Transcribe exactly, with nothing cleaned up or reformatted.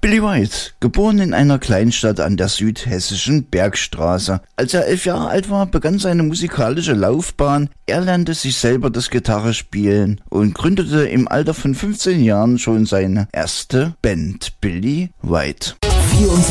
Billy White, geboren in einer Kleinstadt an der südhessischen Bergstraße. Als er elf Jahre alt war, begann seine musikalische Laufbahn. Er lernte sich selber das Gitarrespielen und gründete im Alter von fünfzehn Jahren schon seine erste Band, Billy White.